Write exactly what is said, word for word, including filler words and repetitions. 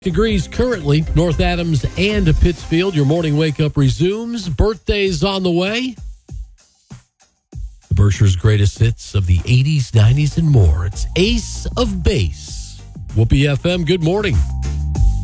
Degrees currently, North Adams and Pittsfield. Your morning wake-up resumes. Birthdays on the way. The Berkshire's greatest hits of the eighties, nineties, and more. It's Ace of Base. Whoopee F M, good morning.